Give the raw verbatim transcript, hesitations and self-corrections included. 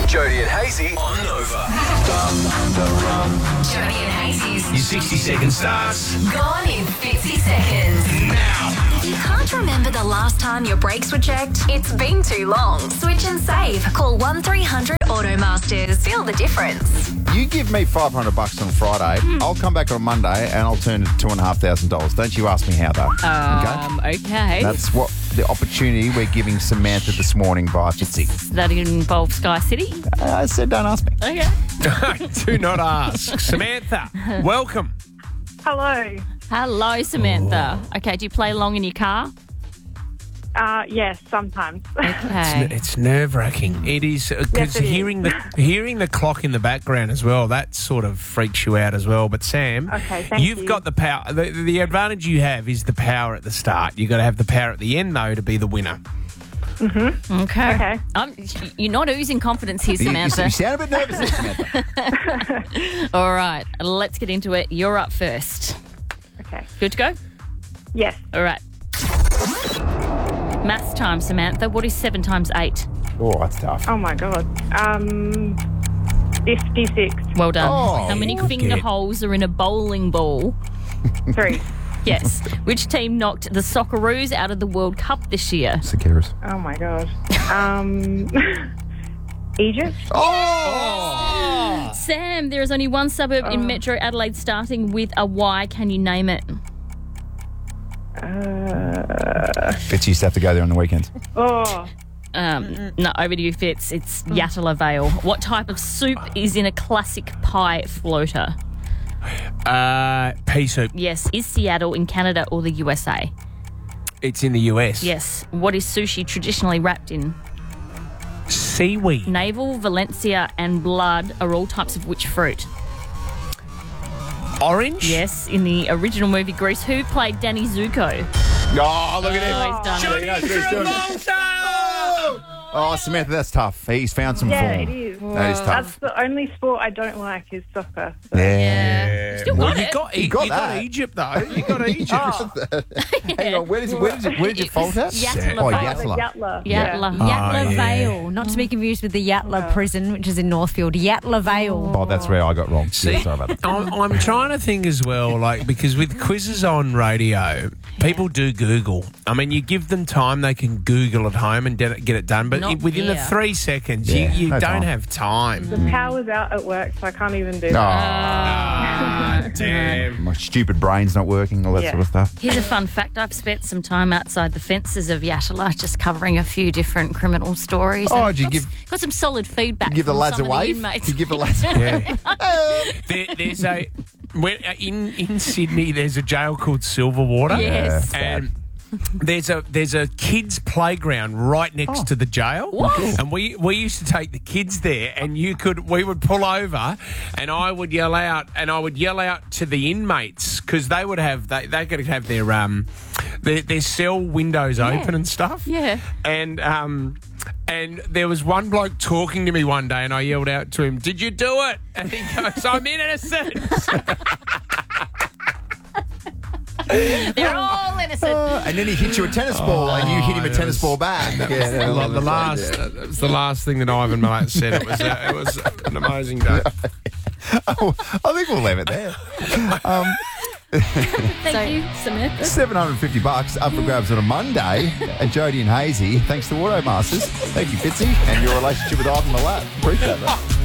Jody and Hazy on Nova. Jody and Hazy's Your sixty second starts gone in fifty seconds. now. You can't remember the last time your brakes were checked? It's been too long. Switch and save. Call one three hundred Automasters. Feel the difference. You give me five hundred bucks on Friday, I'll come back on Monday and I'll turn it two and a half thousand dollars. Don't you ask me how though. Um, okay. That's what the opportunity we're giving Samantha this morning via Fitzy. Does that involve Sky City? I said don't ask me. Okay. Do not ask. Samantha, welcome. Hello. Hello, Samantha. Okay, do you play along in your car? Uh, yes, sometimes. Okay. It's nerve wracking. It is because Yes, it is. hearing the hearing the clock in the background as well. That sort of freaks you out as well. But Sam, Okay, thank you've you. got the power. The, the advantage you have is the power at the start. You've got to have the power at the end though to be the winner. Okay. Okay. Um, you're not oozing confidence here, You, you, Samantha. you sound a bit nervous there, Samantha. All right, let's get into it. You're up first. Okay. Good to go? Yes. All right. Maths time, Samantha. What is seven times eight? Oh, that's tough. Oh, my God. Um, fifty-six. Well done. Oh, How many good. finger holes are in a bowling ball? Three. Yes. Which team knocked the Socceroos out of the World Cup this year? Sakiras. Oh, my God. Um, Egypt? Oh! Sam, there is only one suburb Oh. in Metro Adelaide starting with a Y. Can you name it? Uh, Fitz used to have to go there on the weekends. oh, Um, no, over to you, Fitz. It's Yatala Vale. What type of soup is in a classic pie floater? Uh, pea soup. Yes. Is Seattle in Canada or the U S A? It's in the U S. Yes. What is sushi traditionally wrapped in? Seaweed. Navel, Valencia, and blood are all types of which fruit? Orange. Yes. In the original movie Grease, who played Danny Zuko? Oh, look at him. Oh, he's done it. Johnny Travolta! Oh, Samantha, that's tough. He's found some yeah, form. it is. That is That's tough. the only sport I don't like is soccer. So. Yeah. Still Well, got you it. got, You got you got that. Egypt though. You got Egypt. Hang on, where, does, where, does it, where did you fault at? Yatala Oh, Vale. Yatala. Yatla. Yatla. Oh, Yatla yeah. Vale, not to be confused with the Yatla prison, which is in Northfield. Yatla Vale. Oh, that's where I got wrong. See, Yeah, sorry about that. I'm, I'm trying to think as well, like, because with quizzes on radio, people do Google. I mean, you give them time, they can Google at home and get it, get it done. But Not i- within the here. three seconds, Yeah, you, you no don't time. have time. The power's out at work, so I can't even do Oh, that. Ah, damn. my stupid brain's not working, all that Yeah. sort of stuff. Here's a fun fact. I've spent some time outside the fences of Yatala just covering a few different criminal stories. Oh, and did you got, give- got some solid feedback Give the from lads a some of the wave? inmates. You give the lads a Yeah. there, there's a when, uh, in in Sydney. There's a jail called Silverwater. Yes. and there's a there's a kids playground right next to the jail. What? And we we used to take the kids there, and you could we would pull over, and I would yell out, and I would yell out to the inmates because they would have they they could have their um their, their cell windows open and stuff. Yeah. And um. And there was one bloke talking to me one day, and I yelled out to him, "Did you do it?" And he goes, "I'm innocent." They're all innocent. And then he hit you a tennis ball, and you hit him a it tennis was- ball back. That was the, la- the last. That was the last thing that Ivan Milat said. It was. Uh, it was an amazing day. Oh, I think we'll leave it there. Um, Thank you, Samantha. seven hundred fifty bucks up for grabs on a Monday at Jody and Hazy. Thanks to Automasters. Thank you, Fitzy, and your relationship with Ivan Milat. Appreciate that.